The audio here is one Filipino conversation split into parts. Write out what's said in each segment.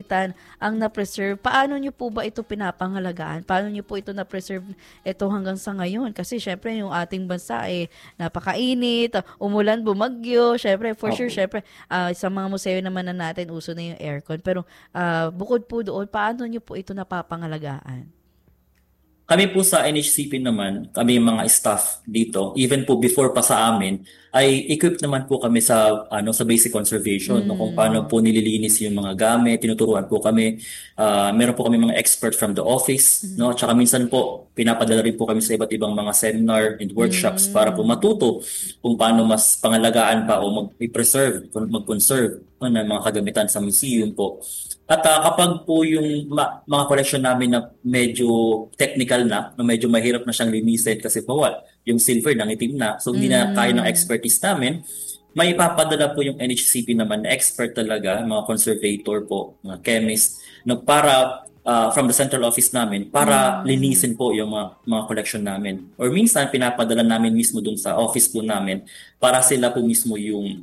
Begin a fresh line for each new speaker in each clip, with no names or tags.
kasakitan ang na-preserve. Paano nyo po ba ito pinapangalagaan? Paano nyo po ito na-preserve ito hanggang sa ngayon? Kasi syempre yung ating bansa napakainit, umulan, bumagyo. Syempre, for sure,
Opo.
syempre, sa mga museo naman na natin, uso na yung aircon. Pero bukod po doon, paano nyo po ito napapangalagaan?
Kami po sa NHCP naman, kami yung mga staff dito, even po before pa sa amin, ay equipped naman po kami sa sa basic conservation, no, kung paano
Mm.
po nililinis yung mga gamit, tinuturuan po kami. Meron po kami mga expert from the office,
Mm.
no? Tsaka minsan po pinapadala rin po kami sa iba't ibang mga seminar and workshops para po
Mm.
matuto kung paano mas pangalagaan pa o mag-preserve, mag-conserve ng mga kagamitan sa museum po. At kapag po yung mga collection namin na medyo technical na medyo mahirap na siyang linisin kasi po yung silver nangitim na, so hindi na kaya ng
Mm.
expertise namin, may ipapadala po yung NHCP naman na expert talaga, mga conservator po, mga chemist, na para from the central office namin para
Mm.
linisin po yung mga collection namin. Or minsan pinapadala namin mismo dun sa office po namin para sila po mismo yung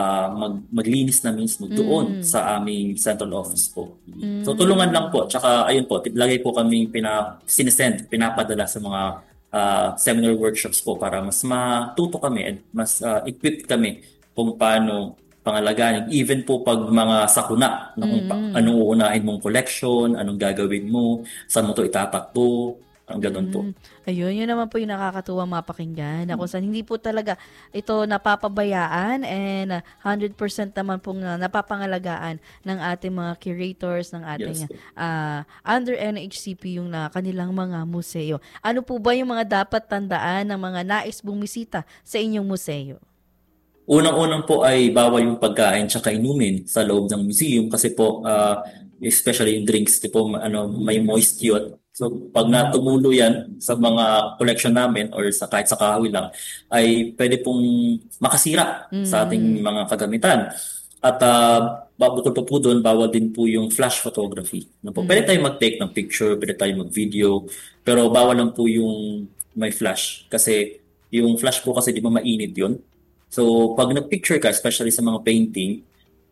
maglinis na mismo doon
Mm.
sa aming central office po. So tulungan lang
Mm.
po. Tsaka ayun po, lagay po kami sinesend, pinapadala sa mga seminar workshops po para mas matuto kami and mas equipped kami kung paano pangalagaan. Even po pag mga sakuna, na kung
Mm.
anong uunahin mong collection, anong gagawin mo, saan mo to itatakbo, ang ganun po.
Ayun, yun naman po yung nakakatuwang mapakinggan na kung saan hindi po talaga ito napapabayaan and 100% naman pong napapangalagaan ng ating mga curators, ng
Yes
ating
po.
under NHCP yung kanilang mga museo. Ano po ba yung mga dapat tandaan ng mga nais bumisita sa inyong museo?
Unang-unang po ay bawal yung pagkain tsaka inumin sa loob ng museum kasi po especially yung drinks tipo may moist yun. So pag natumulo yan sa mga collection namin or sa kahit sa kahoy lang ay pwede pong makasira sa ating
Mm.
mga kagamitan. At bukod pa po doon, bawal din po yung flash photography. Ano po? Pwede tayo
Mm.
mag-take ng picture, pwede tayo mag-video, pero bawal lang po yung may flash kasi yung flash po kasi di ba mainit yun. So, pag nag-picture ka, especially sa mga painting,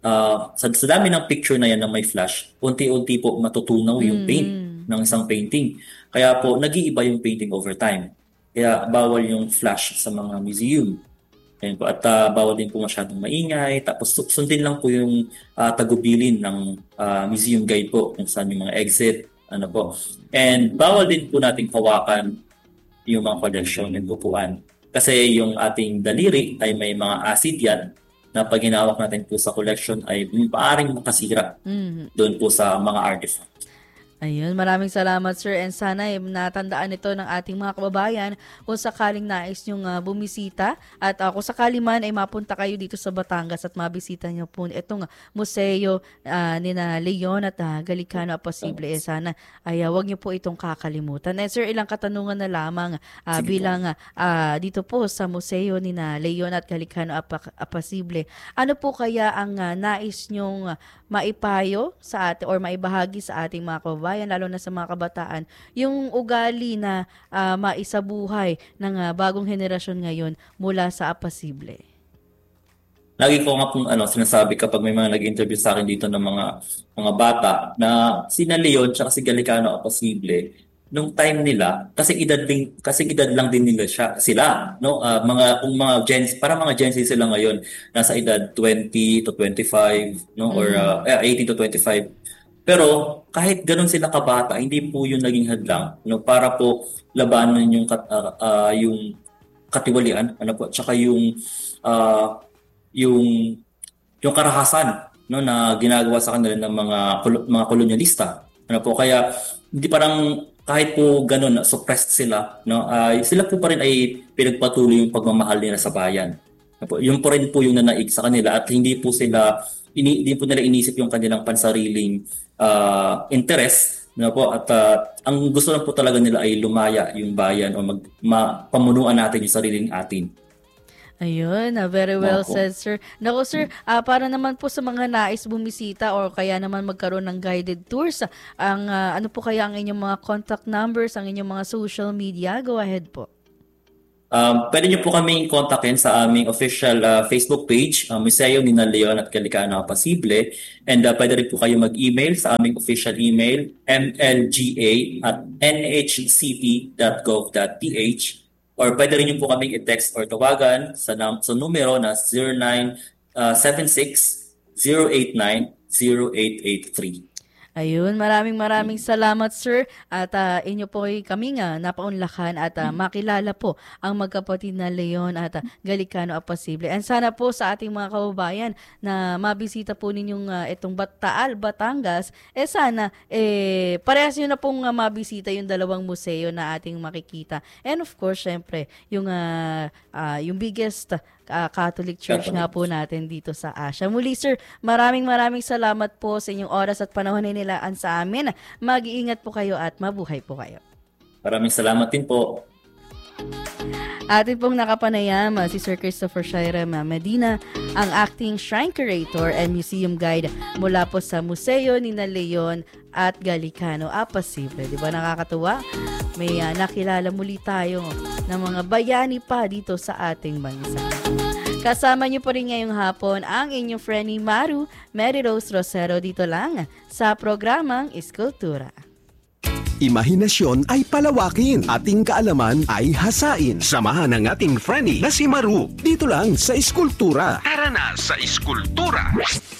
sa dami ng picture na yan na may flash, unti-unti po matutunaw yung paint
Mm.
ng isang painting. Kaya po, nag-iiba yung painting over time. Kaya bawal yung flash sa mga museum. Ayan po. At bawal din po masyadong maingay. Tapos sundin lang po yung tagubilin ng museum guide po kung saan yung mga exit. Ano po. And bawal din po nating hawakan yung mga collection and upuan. Kasi yung ating daliri ay may mga acid yan na pag hinawak natin po sa collection ay maaaring makasira
Mm.
doon po sa mga artifact.
Ayun, maraming salamat sir and sana natandaan ito ng ating mga kababayan kung sakaling nais nyong bumisita at kung sakali man ay mapunta kayo dito sa Batangas at mabisita nyo po itong museo nina Leon at Galicano Aposible. Sana ay wag nyo po itong kakalimutan. And sir, ilang katanungan na lamang
Sige po.
bilang dito po sa museo nina Leon at Galicano Aposible. Ano po kaya ang nais nyong maipayo sa atin or maibahagi sa ating mga kababayan, lalo na sa mga kabataan, yung ugali na maisabuhay ng bagong henerasyon ngayon mula sa Apasible?
Lagi ko nga pong sinasabi kapag may mga nag-interview sa akin dito ng mga bata na sina Leon tsaka si Galicano o posible nung time nila kasi edad lang din nila sila no mga kung mga para mga Gen Z sila ngayon nasa edad 20 to 25 no or
Mm.
18 to 25 pero kahit ganun sila kabata hindi po yung naging hadlang no para po labanan yung katiwalian ano po tsaka ah, yung yung karahasan no na ginagawa sa kanila ng mga kolonyalista. Ano po kaya hindi parang kahit po ganun suppressed sila no ay sila po pa rin ay pinagpatuloy yung pagmamahal nila sa bayan. Ano po, yung po rin po yung nanaig sa kanila at hindi po nila inisip yung kanilang pansariling interest no po at ang gusto lang po talaga nila ay lumaya yung bayan o pamunuan natin yung sariling atin.
Ayun, very well
Opo.
said, sir. Naku, sir, para naman po sa mga nais bumisita or kaya naman magkaroon ng guided tours, ano po kaya ang inyong mga contact numbers, ang inyong mga social media? Go ahead po.
Pwede niyo po kaming kontakin sa aming official Facebook page, Museo ni Leon at Galicano Apasible. And pwede rin po kayo mag-email sa aming official email, mlga@nhcp.gov.ph. Or pwede rin niyo po kaming i-text or tawagan sa numero na 0976-089-0883.
Ayun, maraming salamat sir at inyo po ay kami nga napaunlakan at makilala po ang magkapatid na Leon at Galicano Apasible. And sana po sa ating mga kababayan na mabisita po ninyong itong Taal, Batangas, sana parehas nyo na pong mabisita yung dalawang museo na ating makikita. And of course, syempre, yung biggest Catholic Church nga po natin dito sa Asia. Muli sir, maraming salamat po sa inyong oras at panahon na nilaan sa amin. Mag-iingat po kayo at mabuhay po kayo.
Maraming salamat din po.
Atin pong nakapanayam si Sir Christopher Shairam Medina, ang acting shrine curator and museum guide mula po sa Museo ni Leon at Galicano Apasible. Di ba nakakatuwa? May nakilala muli tayo ng mga bayani pa dito sa ating bansa. Kasama niyo po rin ngayong hapon ang inyong friendly Maru, Mary Rose Rosero dito lang sa programang Iskultura.
Imahinasyon ay palawakin, ating kaalaman ay hasain. Samahan ang ating friendly na si Maru dito lang sa Iskultura. Tara na sa Iskultura!